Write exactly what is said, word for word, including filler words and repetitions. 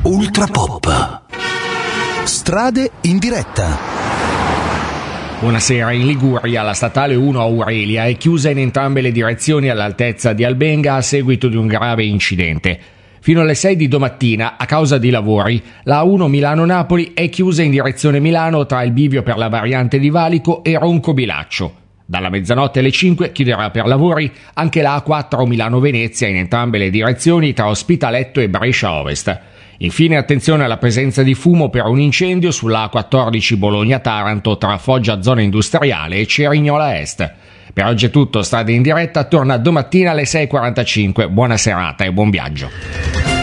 Ultra Pop. Strade in diretta. Buonasera, in Liguria la statale uno Aurelia è chiusa in entrambe le direzioni all'altezza di Albenga a seguito di un grave incidente. Fino alle sei di domattina, a causa di lavori, la A uno Milano-Napoli è chiusa in direzione Milano tra il bivio per la variante di Valico e Ronco-Bilaccio. Dalla mezzanotte alle cinque chiuderà per lavori anche la A quattro Milano-Venezia in entrambe le direzioni tra Ospitaletto e Brescia Ovest. Infine attenzione alla presenza di fumo per un incendio sulla A quattordici Bologna-Taranto tra Foggia Zona Industriale e Cerignola Est. Per oggi è tutto, Strade in diretta torna domattina alle sei e quarantacinque. Buona serata e buon viaggio.